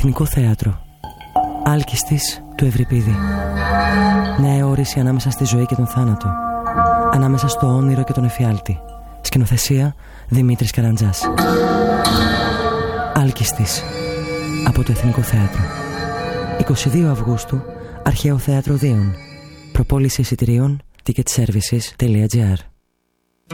Εθνικό Θέατρο. Άλκιστης του Ευρυπίδη. Νέα αιώρηση ανάμεσα στη ζωή και τον θάνατο. Ανάμεσα στο όνειρο και τον εφιάλτη. Σκηνοθεσία Δημήτρης Καραντζάς. Άλκιστης. Από το Εθνικό Θέατρο. 22 Αυγούστου, Αρχαίο Θέατρο Δίων. Προπόληση εισιτηρίων ticketservices.gr.